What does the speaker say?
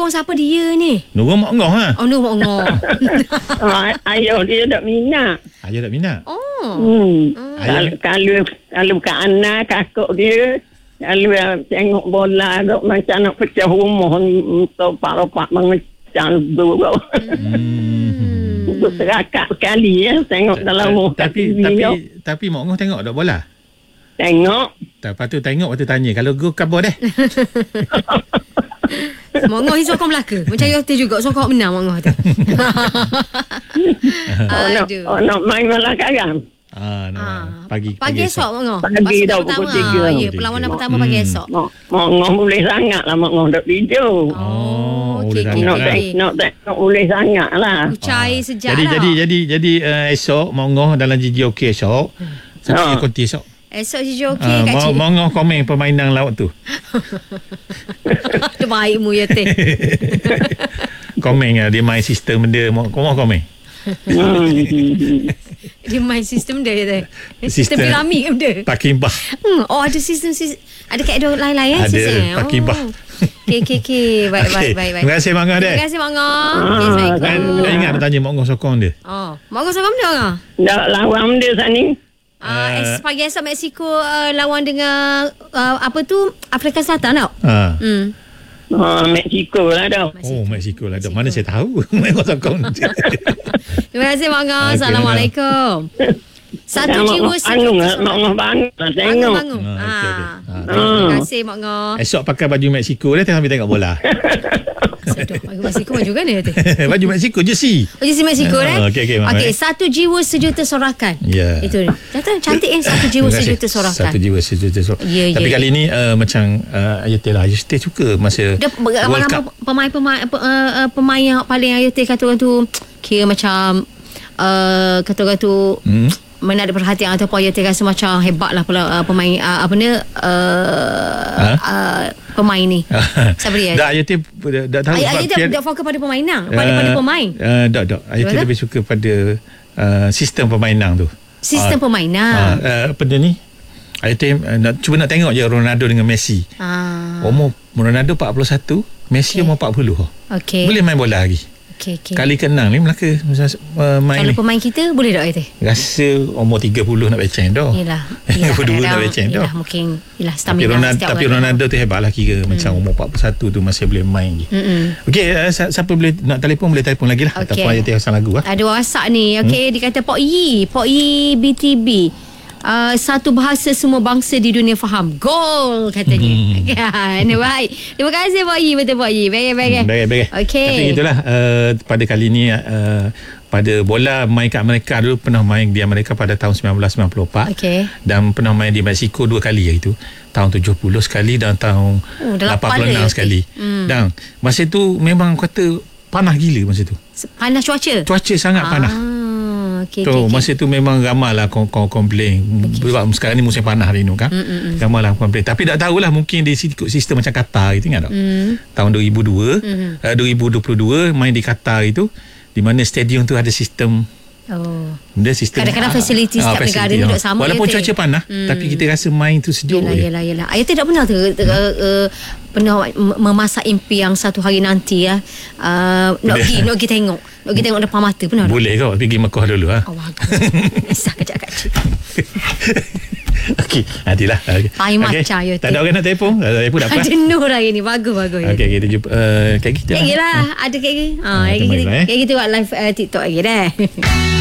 Nurung siapa dia ni? Nurung mak ngah ha. Oh, Nurung ngah. Ayah dia tak minat. Ayah tak minat. Kalau kat anak kakak dia, kalau tengok bola tu macam nak pecah rumah untuk pak-pak mengecah dulu. Serakak sekali ya tengok dalam rumah. Tapi mak ngah tengok tak bola? Tengok. Lepas tu tengok, lepas tu tanya, kalau go kabar deh. Mak ngah ni sokong Melaka. Macam Yote juga sokong menang mak ngah tu. Nak main Melaka kan? Pagi esok mak ngah. Pagi dah pukul 3. Ya, perlawanan pertama pagi esok. Mak ngah boleh sangat lah mak ngah tak video. Boleh nak boleh sangat lah. Ucai sejak lah. Jadi esok mak ngah dalam JJOK esok. Siapa konti esok? Esok JJOK Kak Cik. Mak ngah komen permainan lawak tu. Itu baikmu Yote. Komen dia main sistem benda. Mak komen. Dia main sistem dia tu. Sistem piramid ke benda? Parking bah. Ada sistem ada kat lain-lain ada parking bah. Okey. Baik. Terima kasih Mak Ngah deh. Terima kasih Mak Ngah. Saya ingat nak tanya Mak Ngah sokong dia. Mak Ngah sokong dia Ngah? Dah lawan dia sani. Pagi esok Mexico lawan dengan apa tu Afrika Selatan tau. Mexico lah dah. Mexico lah dah. Mana saya tahu. Mak Ngah sokong. Terima kasih Mak Ngah. Assalamualaikum. Satu jiwa Mak Ngah bangun tengok. Terima kasih Mak Ngah. Esok pakai baju Mexico dia sambil tengok bola. Baju Mexico baju kan dia tu? Baju Mexico jersey. Jersey Mexico Okey, satu jiwa sejuta sorakan. Itu. Cantik satu jiwa sejuta sorakan. Satu jiwa sejuta sorakan. Tapi kali ni macam Ayuti suka masa World Cup. Pemain yang paling Ayuti kata orang tu kira macam kata orang tu menarik perhatian ataupun Ayuti rasa macam hebat lah pemain pemain ni. Siapa dia? Ayuti dah tahu. Ayuti dah fokus pada permainan pada pemain. Tak. Ayuti lebih suka pada sistem permainan tu. Sistem permainan. Apa dia ni? Ayuti cuba nak tengok je Ronaldo dengan Messi. Umur Ronaldo 41, Messi umur 40. Boleh main bola lagi. Kali ke-6 ni Melaka main. Kalau pemain kita boleh tak Ayuti? Rasa umur 30 nak beceng dah. Yelah 42 nak beceng dah. Mungkin stamina. Tapi Ronaldo tu hebat lah kira. Macam umur 41 tu masih boleh main je. Okey, siapa boleh nak telefon boleh telefon lagi lah. Ataupun Ayuti pasang lagu lah. Ada WhatsApp ni. Dia kata Pok Yi BTB. Satu bahasa semua bangsa di dunia faham. Gol katanya. Ini baik. Terima kasih Pak Yi. Betul Pak Yi. Baik. Okey. Tapi itulah pada kali ni pada bola main kat Amerika dulu pernah main di Amerika pada tahun 1994. Dan pernah main di Mexico 2 kali iaitu tahun 70 sekali dan tahun 86 sekali. Dan masa tu memang kata panas gila masa tu. Panas cuaca sangat panas. Masa tu memang ramai lah komplain. Sebab sekarang ni musim panas hari ni kan. Ramai lah komplain. Tapi tak tahulah mungkin dia ikut sistem macam Qatar itu ingat tak? Tahun 2022 main di Qatar itu, di mana stadium tu ada sistem. Kadang-kadang fasiliti setiap negara ni duduk sama. Walaupun cuaca panas, tapi kita rasa main tu sejuk. Yelah. Ayah tidak pernah pernah memasak impi yang satu hari nanti nak pergi tengok. Nak pergi tengok depan mata pernah? Boleh kau pergi Mekah dulu Kisah kejap Kak Cik. Okey, nantilah. Macam Ayuti. Tak ada orang nak telefon? Telefon dapat. Ada Nur hari ni. Bagus. Okey, kita jumpa kayak gitu. Kayak gila. Ada kayak gitu. Kayak gitu buat live TikTok lagi dah.